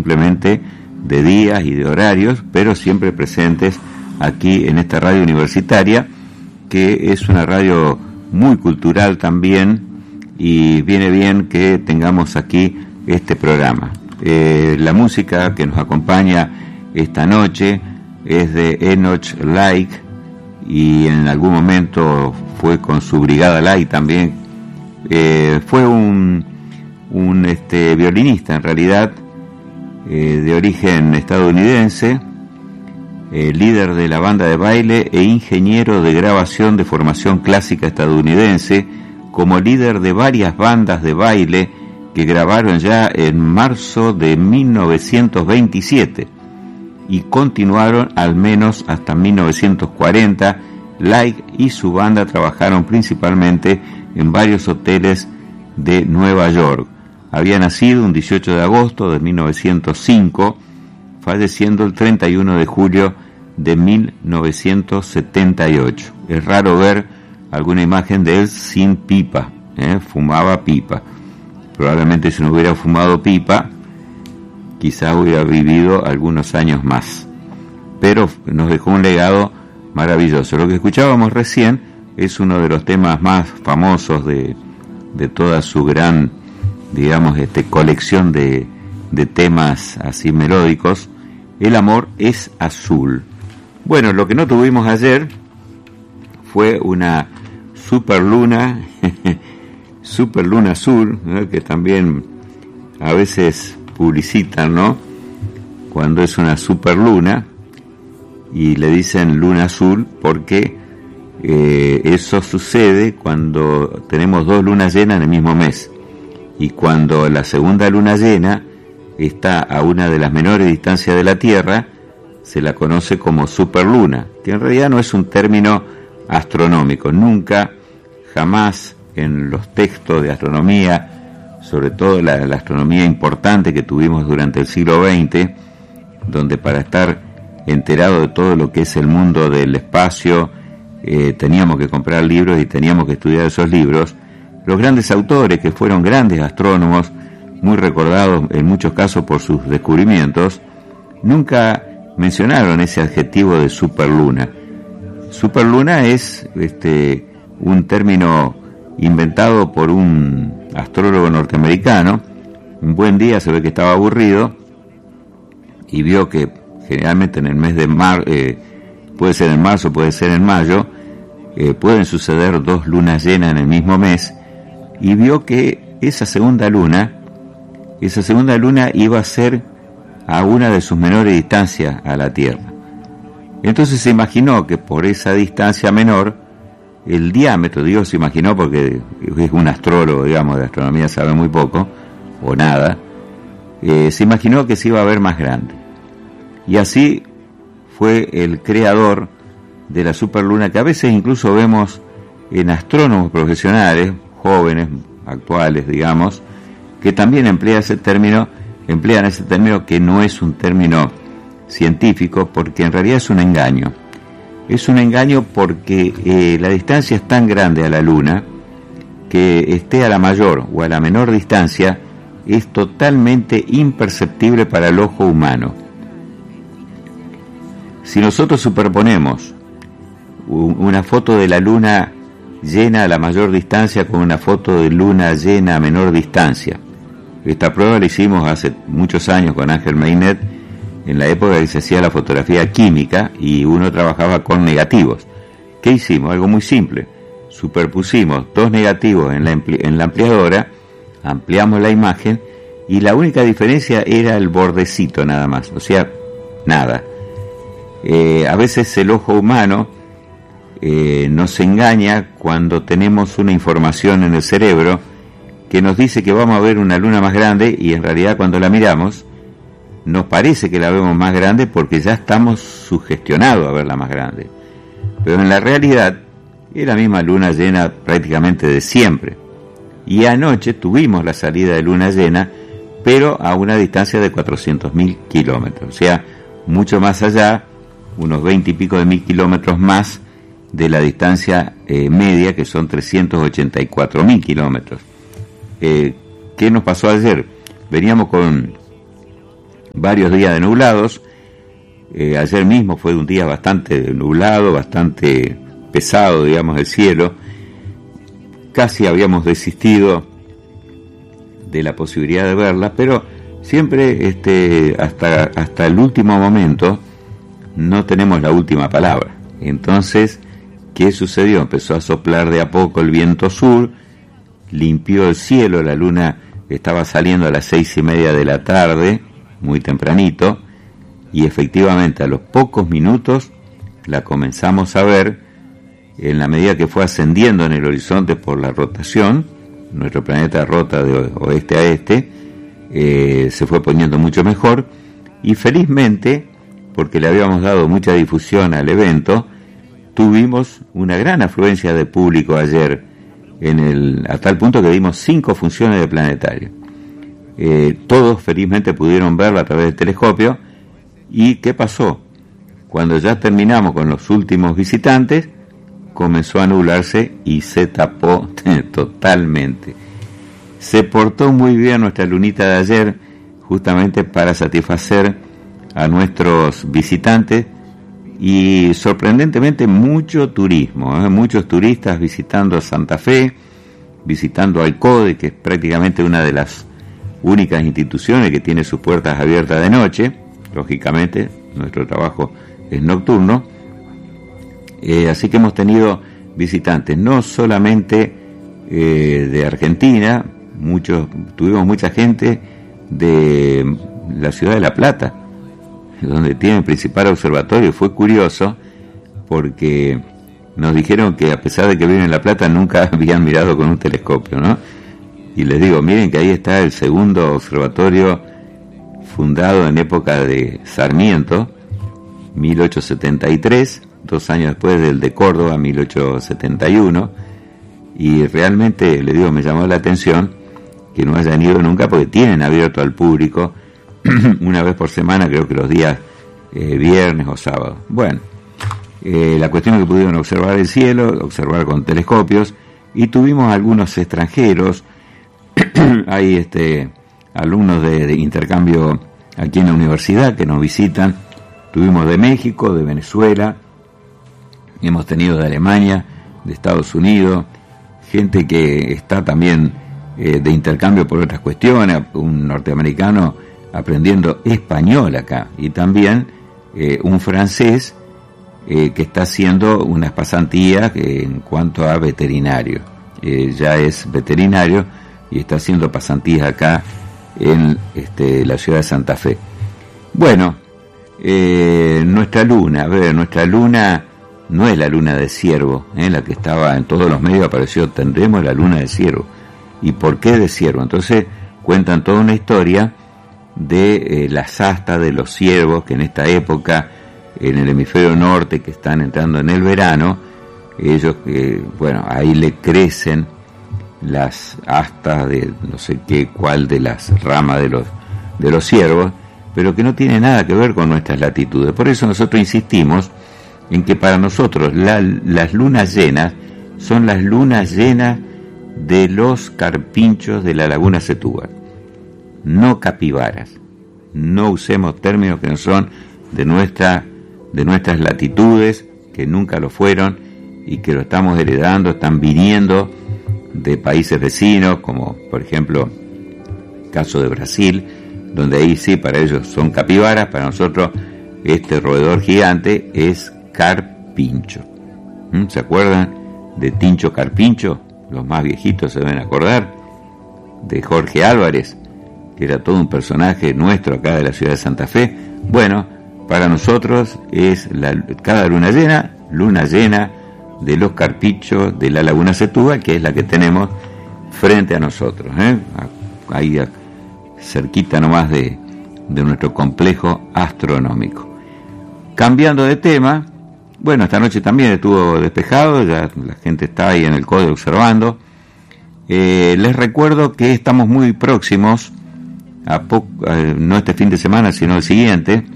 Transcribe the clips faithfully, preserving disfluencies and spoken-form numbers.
simplemente de días y de horarios, pero siempre presentes aquí en esta radio universitaria, que es una radio muy cultural también, y viene bien que tengamos aquí este programa. Eh, la música que nos acompaña esta noche es de Enoch Light, y en algún momento fue con su Brigada Light también. Eh, fue un, un este, violinista en realidad, eh, de origen estadounidense, eh, líder de la banda de baile e ingeniero de grabación de formación clásica estadounidense, como líder de varias bandas de baile que grabaron ya en marzo de mil novecientos veintisiete y continuaron al menos hasta mil novecientos cuarenta. Light y su banda trabajaron principalmente en varios hoteles de Nueva York. Había nacido un dieciocho de agosto de mil novecientos cinco, falleciendo el treinta y uno de julio de mil novecientos setenta y ocho. Es raro ver alguna imagen de él sin pipa, ¿eh? Fumaba pipa. Probablemente si no hubiera fumado pipa, quizá hubiera vivido algunos años más. Pero nos dejó un legado maravilloso. Lo que escuchábamos recién es uno de los temas más famosos de, de toda su gran, digamos, este, colección de, de temas así melódicos. El amor es azul. Bueno, lo que no tuvimos ayer fue una superluna, superluna azul, ¿no? Que también a veces publicitan, ¿no? Cuando es una superluna y le dicen luna azul porque eh, eso sucede cuando tenemos dos lunas llenas en el mismo mes, y cuando la segunda luna llena está a una de las menores distancias de la Tierra, se la conoce como superluna, que en realidad no es un término astronómico. Nunca, jamás en los textos de astronomía, sobre todo la, la astronomía importante que tuvimos durante el siglo veinte, donde para estar enterado de todo lo que es el mundo del espacio eh, teníamos que comprar libros y teníamos que estudiar esos libros, los grandes autores que fueron grandes astrónomos, muy recordados en muchos casos por sus descubrimientos, nunca mencionaron ese adjetivo de superluna. Superluna es este un término inventado por un astrólogo norteamericano. Un buen día se ve que estaba aburrido y vio que generalmente en el mes de marzo, eh, puede ser en marzo, puede ser en mayo, eh, pueden suceder dos lunas llenas en el mismo mes, y vio que esa segunda luna, esa segunda luna iba a ser a una de sus menores distancias a la Tierra. Entonces se imaginó que por esa distancia menor, el diámetro, digo se imaginó porque es un astrólogo, digamos, de astronomía sabe muy poco, o nada, eh, se imaginó que se iba a ver más grande. Y así fue el creador de la superluna, que a veces incluso vemos en astrónomos profesionales, jóvenes, actuales, digamos, que también emplea ese término, emplean ese término que no es un término científico, porque en realidad es un engaño. Es un engaño porque eh, la distancia es tan grande a la Luna que esté a la mayor o a la menor distancia es totalmente imperceptible para el ojo humano. Si nosotros superponemos una foto de la Luna llena a la mayor distancia con una foto de Luna llena a menor distancia, esta prueba la hicimos hace muchos años con Ángel Meinet, en la época que se hacía la fotografía química y uno trabajaba con negativos. ¿Qué hicimos? Algo muy simple. Superpusimos dos negativos en la, en la ampliadora, ampliamos la imagen y la única diferencia era el bordecito nada más, o sea, nada. Eh, a veces el ojo humano eh, nos engaña cuando tenemos una información en el cerebro que nos dice que vamos a ver una luna más grande, y en realidad cuando la miramos nos parece que la vemos más grande porque ya estamos sugestionados a verla más grande, pero en la realidad es la misma luna llena prácticamente de siempre. Y anoche tuvimos la salida de luna llena, pero a una distancia de cuatrocientos mil kilómetros, o sea, mucho más allá, unos veinte y pico de mil kilómetros más de la distancia eh, media, que son trescientos ochenta y cuatro mil kilómetros. Eh, ¿Qué nos pasó ayer? Veníamos con varios días de nublados. Eh, ayer mismo fue un día bastante nublado, bastante pesado, digamos, el cielo. Casi habíamos desistido de la posibilidad de verla, pero siempre este, hasta, hasta el último momento no tenemos la última palabra. Entonces, ¿qué sucedió? Empezó a soplar de a poco el viento sur, limpió el cielo, la luna estaba saliendo a las seis y media de la tarde, muy tempranito, y efectivamente a los pocos minutos la comenzamos a ver en la medida que fue ascendiendo en el horizonte por la rotación. Nuestro planeta rota de oeste a este, eh, se fue poniendo mucho mejor, y felizmente, porque le habíamos dado mucha difusión al evento, tuvimos una gran afluencia de público ayer, en el, a tal punto que vimos cinco funciones de planetario. Eh, todos felizmente pudieron verlo a través del telescopio. ¿Y qué pasó? Cuando ya terminamos con los últimos visitantes, comenzó a nublarse y se tapó totalmente. Se portó muy bien nuestra lunita de ayer, justamente para satisfacer a nuestros visitantes, y sorprendentemente mucho turismo, ¿eh? Muchos turistas visitando Santa Fe, visitando Alcode, que es prácticamente una de las únicas instituciones que tiene sus puertas abiertas de noche. Lógicamente, nuestro trabajo es nocturno, eh, así que hemos tenido visitantes, no solamente eh, de Argentina, muchos, tuvimos mucha gente de la ciudad de La Plata, donde tiene el principal observatorio. Fue curioso porque nos dijeron que a pesar de que viven en La Plata nunca habían mirado con un telescopio, ¿no? Y les digo, miren que ahí está el segundo observatorio, fundado en época de Sarmiento, mil ochocientos setenta y tres, dos años después del de Córdoba, mil ochocientos setenta y uno, y realmente, le digo, me llamó la atención que no hayan ido nunca, porque tienen abierto al público una vez por semana, creo que los días eh, viernes o sábado. Bueno, eh, la cuestión es que pudieron observar el cielo, observar con telescopios, y tuvimos algunos extranjeros, hay este alumnos de, de intercambio aquí en la universidad que nos visitan. Tuvimos de México, de Venezuela, hemos tenido de Alemania, de Estados Unidos, gente que está también eh, de intercambio por otras cuestiones, un norteamericano aprendiendo español acá, y también eh, un francés eh, que está haciendo unas pasantías eh, en cuanto a veterinario. Eh, ya es veterinario y está haciendo pasantías acá en este, la ciudad de Santa Fe. Bueno, eh, nuestra luna, a ver, nuestra luna no es la luna de Ciervo, eh, la que estaba en todos los medios, apareció, tendremos la luna de Ciervo. ¿Y por qué de Ciervo? Entonces cuentan toda una historia de eh, las astas de los ciervos, que en esta época, en el hemisferio norte, que están entrando en el verano, ellos, eh, bueno, ahí le crecen las astas de no sé qué, cuál de las ramas de los de los ciervos, pero que no tiene nada que ver con nuestras latitudes. Por eso nosotros insistimos en que para nosotros la, las lunas llenas son las lunas llenas de los carpinchos de la laguna Setúbal, no capibaras. No usemos términos que no son de nuestra de nuestras latitudes, que nunca lo fueron y que lo estamos heredando, están viniendo de países vecinos, como por ejemplo caso de Brasil, donde ahí sí para ellos son capibaras, para nosotros este roedor gigante es carpincho. ¿Mm? ¿Se acuerdan de Tincho Carpincho? Los más viejitos se deben acordar de Jorge Álvarez, que era todo un personaje nuestro acá de la ciudad de Santa Fe. Bueno, para nosotros es la, cada luna llena, luna llena de los carpinchos de la laguna Setúbal, que es la que tenemos frente a nosotros, ¿eh? ahí cerquita nomás de, de nuestro complejo astronómico. Cambiando de tema, bueno, esta noche también estuvo despejado, ya la gente está ahí en el Code observando. Eh, les recuerdo que estamos muy próximos, a po- eh, no este fin de semana, sino el siguiente,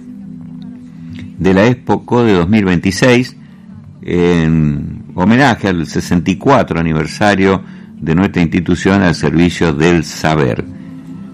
de la Expo Code dos mil veintiséis, en homenaje al sesenta y cuatro aniversario de nuestra institución al servicio del saber.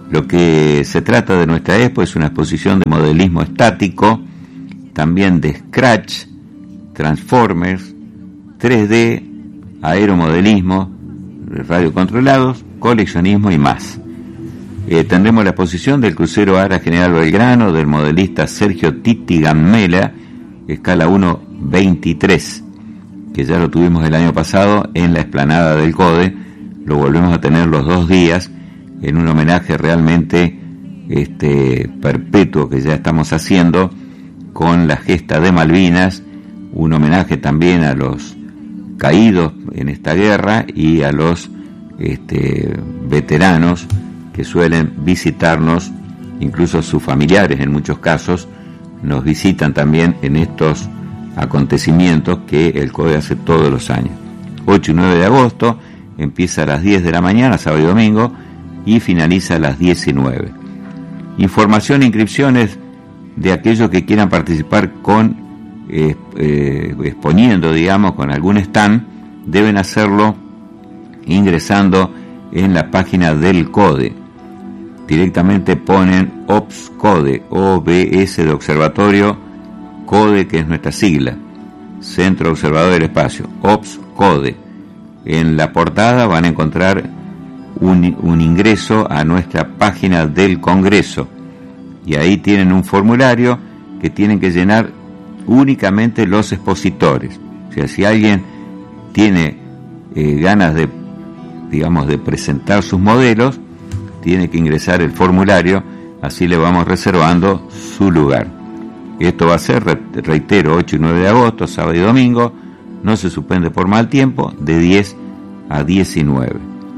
Lo que se trata de nuestra expo es una exposición de modelismo estático, también de Scratch, Transformers, tres D, aeromodelismo, radiocontrolados, coleccionismo y más. Eh, tendremos la exposición del crucero Ara General Belgrano, del modelista Sergio Titi Gammela, escala uno veintitrés, que ya lo tuvimos el año pasado en la explanada del CODE. Lo volvemos a tener los dos días en un homenaje realmente este, perpetuo que ya estamos haciendo con la gesta de Malvinas, un homenaje también a los caídos en esta guerra y a los este, veteranos que suelen visitarnos, incluso sus familiares en muchos casos nos visitan también en estos acontecimientos que el CODE hace todos los años. ocho y nueve de agosto, empieza a las diez de la mañana, sábado y domingo, y finaliza a las diecinueve. Información e inscripciones de aquellos que quieran participar con eh, eh, exponiendo, digamos, con algún stand, deben hacerlo ingresando en la página del CODE. Directamente ponen OBSCODE, O B S de Observatorio, CODE, que es nuestra sigla, Centro Observador del Espacio, OBSCODE. En la portada van a encontrar un, un ingreso a nuestra página del Congreso, y ahí tienen un formulario que tienen que llenar únicamente los expositores. O sea, si alguien tiene eh, ganas de, digamos, de presentar sus modelos, tiene que ingresar el formulario, así le vamos reservando su lugar. Esto va a ser, reitero, ocho y nueve de agosto, sábado y domingo, no se suspende por mal tiempo, de diez a diecinueve.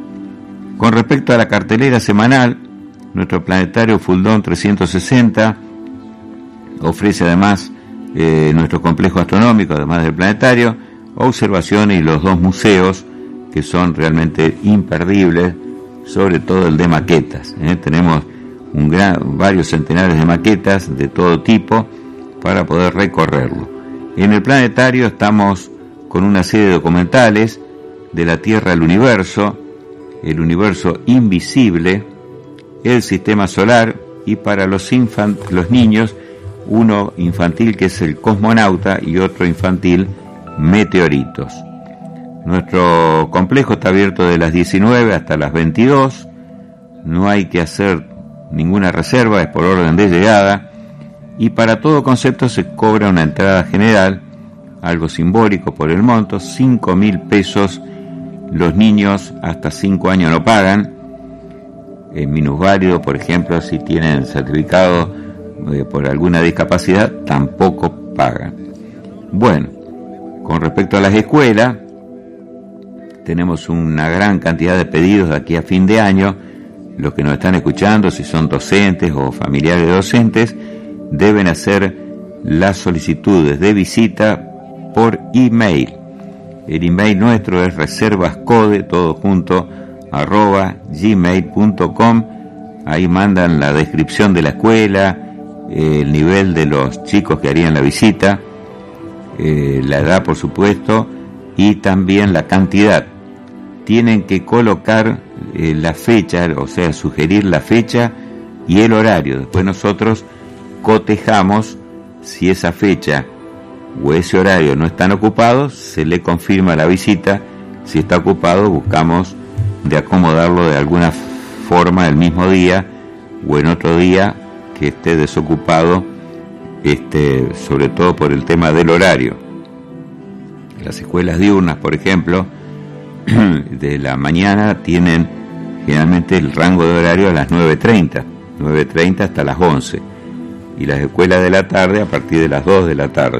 Con respecto a la cartelera semanal, nuestro planetario Fuldón trescientos sesenta ofrece además eh, nuestro complejo astronómico, además del planetario, observaciones y los dos museos que son realmente imperdibles, sobre todo el de maquetas. ¿eh? Tenemos un gran, varios centenares de maquetas de todo tipo para poder recorrerlo. En el planetario estamos con una serie de documentales de la Tierra al universo, el universo invisible, el sistema solar, y para los, infant, los niños, uno infantil que es el cosmonauta y otro infantil, meteoritos. Nuestro complejo está abierto de las diecinueve hasta las veintidós, no hay que hacer ninguna reserva, es por orden de llegada, y para todo concepto se cobra una entrada general, algo simbólico por el monto, cinco mil pesos. Los niños hasta cinco años no pagan, en minusválido, por ejemplo, si tienen certificado eh, por alguna discapacidad, tampoco pagan. Bueno, con respecto a las escuelas, tenemos una gran cantidad de pedidos de aquí a fin de año. Los que nos están escuchando, si son docentes o familiares de docentes, deben hacer las solicitudes de visita por email. El email nuestro es reservascode, todo junto, arroba gmail punto com. Ahí mandan la descripción de la escuela, el nivel de los chicos que harían la visita, eh, la edad por supuesto, y también la cantidad. Tienen que colocar eh, la fecha, o sea, sugerir la fecha y el horario. Después nosotros cotejamos si esa fecha o ese horario no están ocupados, se le confirma la visita. Si está ocupado, buscamos de acomodarlo de alguna forma el mismo día o en otro día que esté desocupado, este, sobre todo por el tema del horario. Las escuelas diurnas, por ejemplo, de la mañana tienen generalmente el rango de horario a las nueve treinta hasta las once, y las escuelas de la tarde a partir de las dos de la tarde.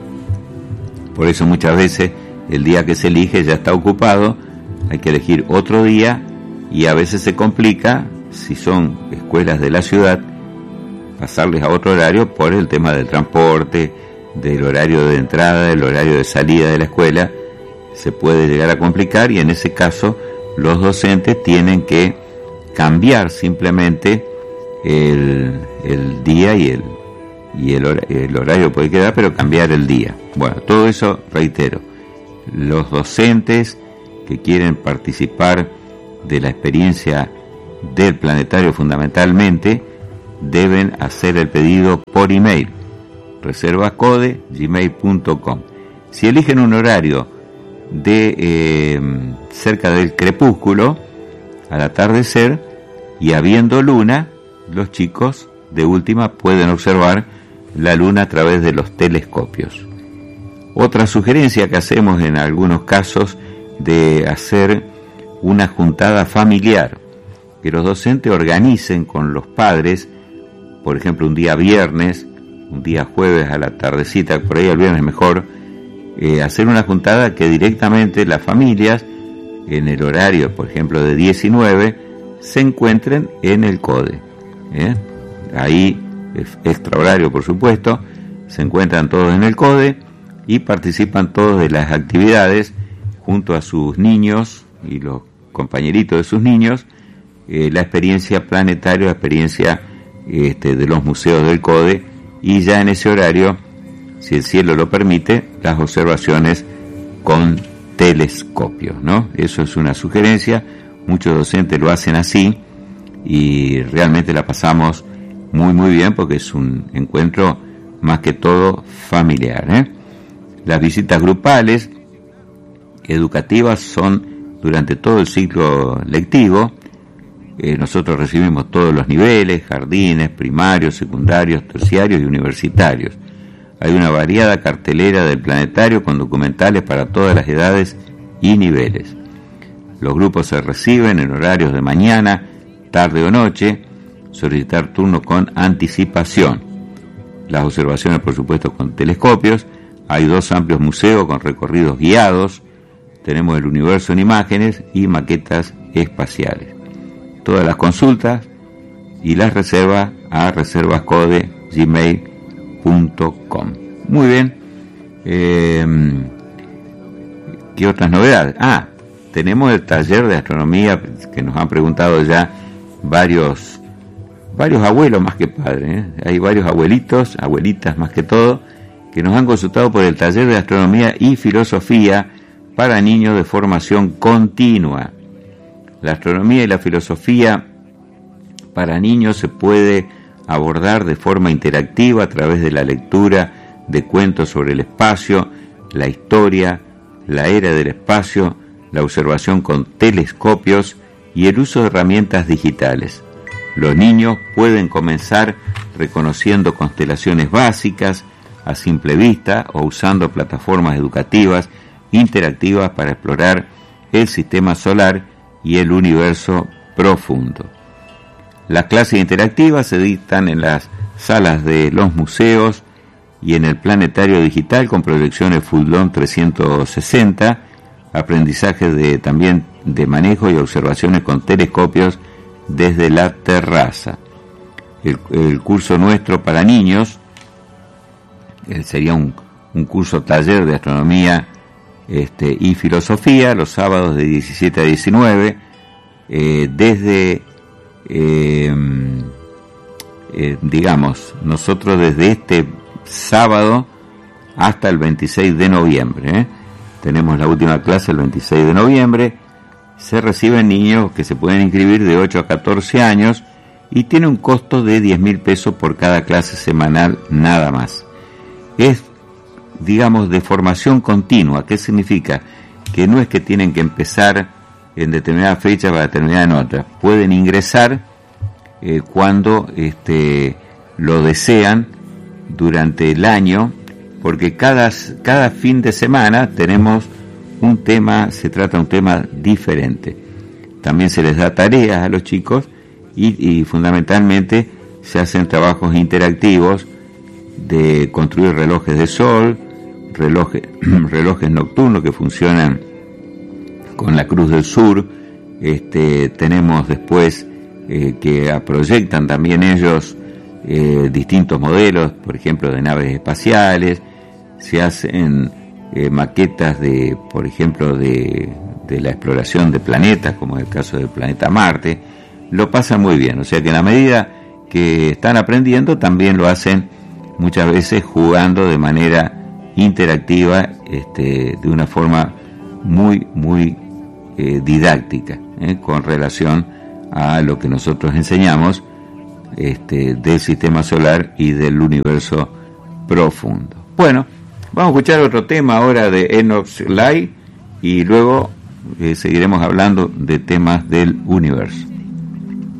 Por eso muchas veces el día que se elige ya está ocupado, hay que elegir otro día, y a veces se complica, si son escuelas de la ciudad, pasarles a otro horario por el tema del transporte, del horario de entrada, del horario de salida de la escuela. Se puede llegar a complicar, y en ese caso los docentes tienen que cambiar simplemente el, el día y el y el, hor- el horario puede quedar, pero cambiar el día. Bueno, todo eso, reitero, los docentes que quieren participar de la experiencia del planetario fundamentalmente, deben hacer el pedido por email, reservascode arroba gmail punto com. Si eligen un horario de eh, cerca del crepúsculo, al atardecer, y habiendo luna, los chicos de última pueden observar la luna a través de los telescopios. Otra sugerencia que hacemos en algunos casos de hacer una juntada familiar, que los docentes organicen con los padres, por ejemplo un día viernes, un día jueves a la tardecita, por ahí el viernes mejor, eh, hacer una juntada que directamente las familias, en el horario por ejemplo de diecinueve, se encuentren en el CODE, ¿eh? Ahí, extra horario por supuesto, se encuentran todos en el CODE y participan todos de las actividades junto a sus niños y los compañeritos de sus niños, eh, la experiencia planetaria, la experiencia este, de los museos del CODE, y ya en ese horario, si el cielo lo permite, las observaciones con telescopios, ¿no? Eso es una sugerencia, muchos docentes lo hacen así y realmente la pasamos muy muy bien porque es un encuentro más que todo familiar, ¿eh? Las visitas grupales educativas son durante todo el ciclo lectivo. Eh, nosotros recibimos todos los niveles, jardines, primarios, secundarios, terciarios y universitarios. Hay una variada cartelera del planetario con documentales para todas las edades y niveles. Los grupos se reciben en horarios de mañana, tarde o noche. Solicitar turno con anticipación. Las observaciones, por supuesto, con telescopios. Hay dos amplios museos con recorridos guiados. Tenemos el universo en imágenes y maquetas espaciales. Todas las consultas y las reservas a reservascode arroba gmail punto com. Muy bien. Eh, ¿Qué otras novedades? Ah, tenemos el taller de astronomía que nos han preguntado ya varios varios abuelos más que padres, ¿eh? Hay varios abuelitos, abuelitas más que todo, que nos han consultado por el taller de astronomía y filosofía para niños de formación continua. La astronomía y la filosofía para niños se puede abordar de forma interactiva a través de la lectura de cuentos sobre el espacio, la historia, la era del espacio, la observación con telescopios y el uso de herramientas digitales. Los niños pueden comenzar reconociendo constelaciones básicas a simple vista o usando plataformas educativas interactivas para explorar el sistema solar y el universo profundo. Las clases interactivas se dictan en las salas de los museos y en el planetario digital con proyecciones Full-on trescientos sesenta, aprendizaje de, también de manejo y observaciones con telescopios desde la terraza. El, el curso nuestro para niños eh, sería un, un curso taller de astronomía este, y filosofía los sábados de diecisiete a diecinueve, eh, desde eh, eh, digamos nosotros desde este sábado hasta el veintiséis de noviembre, ¿eh? Tenemos la última clase el veintiséis de noviembre. Se reciben niños que se pueden inscribir de ocho a catorce años y tiene un costo de diez mil pesos por cada clase semanal nada más. Es, digamos, de formación continua. ¿Qué significa? Que no es que tienen que empezar en determinada fecha para terminar en otra. Pueden ingresar eh, cuando este, lo desean durante el año, porque cada, cada fin de semana tenemos un tema, se trata de un tema diferente. También se les da tareas a los chicos y, y fundamentalmente se hacen trabajos interactivos de construir relojes de sol, relojes, relojes nocturnos que funcionan con la Cruz del Sur. Este, tenemos después eh, que proyectan también ellos eh, distintos modelos, por ejemplo, de naves espaciales. Se hacen Eh, maquetas de, por ejemplo, de, de la exploración de planetas, como es el caso del planeta Marte. Lo pasan muy bien, o sea que en la medida que están aprendiendo también lo hacen muchas veces jugando de manera interactiva, este, de una forma muy muy eh, didáctica, eh, con relación a lo que nosotros enseñamos este, del sistema solar y del universo profundo. Bueno, vamos a escuchar otro tema ahora de Enoch Lay y luego eh, seguiremos hablando de temas del universo.